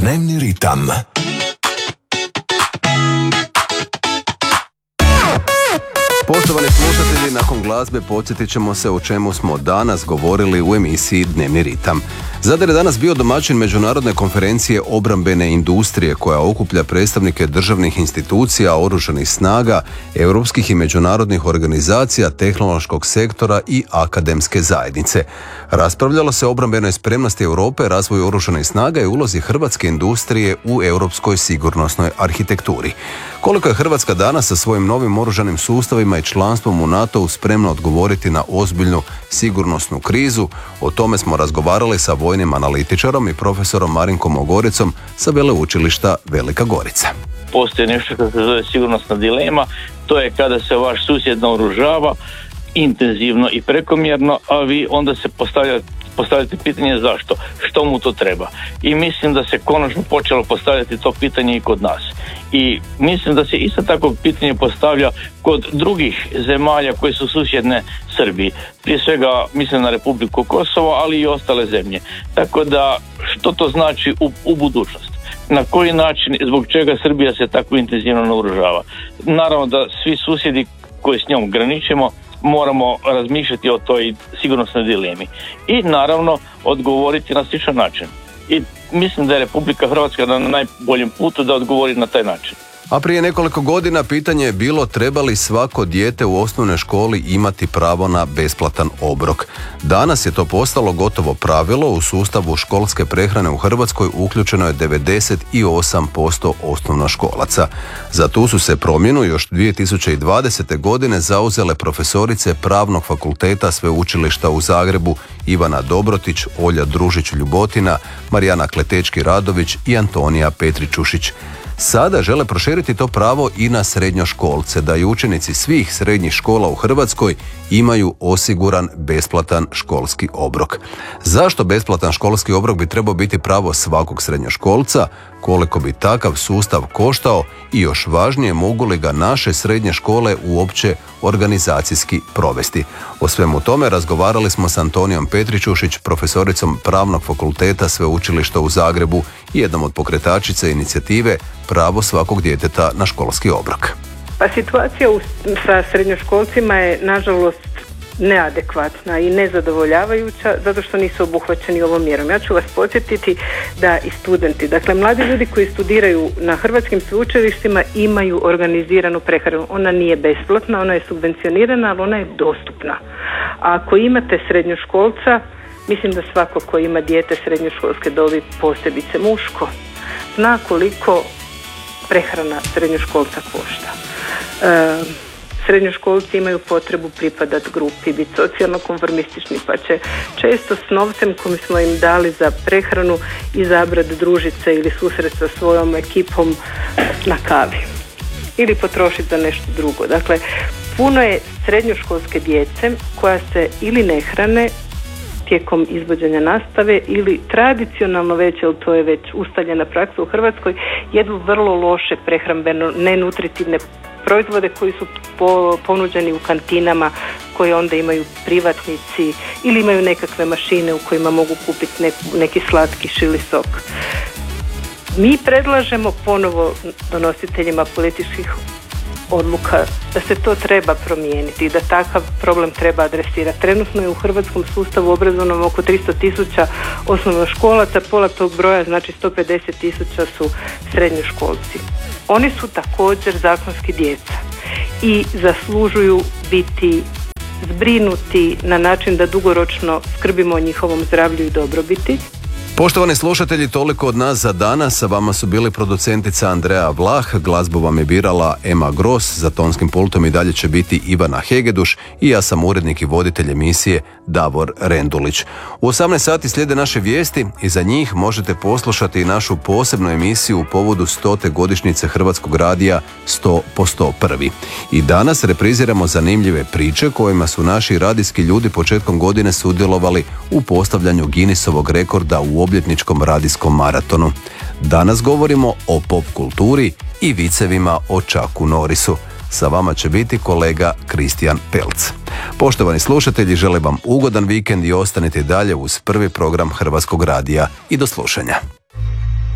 Dnevni ritam. Poštovani slušatelji, nakon glazbe podsjetit ćemo se o čemu smo danas govorili u emisiji Dnevni ritam. Zadar je danas bio domaćin Međunarodne konferencije obrambene industrije koja okuplja predstavnike državnih institucija, oružanih snaga, europskih i međunarodnih organizacija, tehnološkog sektora i akademske zajednice. Raspravljalo se o obrambenoj spremnosti Europe, razvoju oružanih snaga i ulozi hrvatske industrije u europskoj sigurnosnoj arhitekturi. Koliko je Hrvatska danas sa svojim novim oružanim sustavima i članstvom u NATO-u spremna odgovoriti na ozbiljnu sigurnosnu krizu, o tome smo razgovarali sa vojnim analitičarom i profesorom Marinkom Ogoricom sa Veleučilišta Velika Gorica. Postoji nešto što se zove sigurnosna dilema, to je kada se vaš susjed naoružava intenzivno i prekomjerno, a vi onda se postavljate pitanje zašto, što mu to treba. I mislim da se konačno počelo postavljati to pitanje i kod nas. I mislim da se isto tako pitanje postavlja kod drugih zemalja koje su susjedne Srbiji. Prije svega mislim na Republiku Kosovo, ali i ostale zemlje. Tako da što to znači u budućnosti? Na koji način, zbog čega Srbija se tako intenzivno naoružava? Naravno da svi susjedi koji s njom graničimo moramo razmišljati o toj sigurnosnoj dilemi i naravno odgovoriti na sličan način. I mislim da je Republika Hrvatska na najboljem putu da odgovori na taj način. A prije nekoliko godina pitanje je bilo treba li svako dijete u osnovnoj školi imati pravo na besplatan obrok. Danas je to postalo gotovo pravilo, u sustavu školske prehrane u Hrvatskoj uključeno je 98% osnovnoškolaca. Za tu su se promjenu još 2020. godine zauzele profesorice Pravnog fakulteta Sveučilišta u Zagrebu Ivana Dobrotić, Olja Družić-Ljubotina, Marijana Kletečki-Radović i Antonija Petričušić. Sada žele proširiti to pravo i na srednjoškolce, da i učenici svih srednjih škola u Hrvatskoj imaju osiguran besplatan školski obrok. Zašto besplatan školski obrok bi trebao biti pravo svakog srednjoškolca, koliko bi takav sustav koštao i još važnije mogu li ga naše srednje škole uopće organizacijski provesti. O svemu tome razgovarali smo s Antonijom Petričušić, profesoricom Pravnog fakulteta Sveučilišta u Zagrebu i jednom od pokretačica inicijative Pravo svakog djeteta na školski obrok. Pa situacija sa srednjoškolcima je nažalost neadekvatna i nezadovoljavajuća zato što nisu obuhvaćeni ovom mjerom. Ja ću vas podsjetiti da i studenti, dakle mladi ljudi koji studiraju na hrvatskim sveučilištima imaju organiziranu prehranu. Ona nije besplatna, ona je subvencionirana, ali ona je dostupna. A ako imate srednjoškolca, mislim da svako ko ima dijete srednjoškolske dobi, posebice muško, zna koliko prehrana srednjoškolca košta. Srednjoškolci imaju potrebu pripadati grupi, biti socijalno konformistični, pa će često s novcem koji smo im dali za prehranu izabrati družice ili susret sa svojom ekipom na kavi ili potrošiti za nešto drugo. Dakle, puno je srednjoškolske djece koja se ili ne hrane tijekom izvođenja nastave ili tradicionalno već, jer to je već ustaljena praksa u Hrvatskoj, jedu vrlo loše prehrambeno nenutritivne proizvode koji su ponuđeni u kantinama koje onda imaju privatnici ili imaju nekakve mašine u kojima mogu kupiti neki slatkiš ili sok. Mi predlažemo ponovo donositeljima političkih odluka da se to treba promijeniti i da takav problem treba adresirati. Trenutno je u hrvatskom sustavu obrazovnom oko 300.000 osnovnoškolaca, pola tog broja, znači 150.000 su srednjoškolci. Oni su također zakonski djeca i zaslužuju biti zbrinuti na način da dugoročno skrbimo o njihovom zdravlju i dobrobiti. Poštovani slušatelji, toliko od nas za danas. Vama su bili producentica Andreja Vlah, glazbu vam je birala Ema Gros, za tonskim pultom i dalje će biti Ivana Hegeduš i ja sam urednik i voditelj emisije Davor Rendulić. U 18 sati slijede naše vijesti i za njih možete poslušati i našu posebnu emisiju u povodu 100. godišnjice Hrvatskog radija 100 po 101. I danas repriziramo zanimljive priče kojima su naši radijski ljudi početkom godine sudjelovali u postavljanju Guinnessovog rekorda u obljetničkom radijskom maratonu. Danas govorimo o pop kulturi i vicevima o Chucku Norrisu. Sa vama će biti kolega Kristijan Pelc. Poštovani slušatelji, želim vam ugodan vikend i ostanite dalje uz prvi program Hrvatskog radija i do slušanja.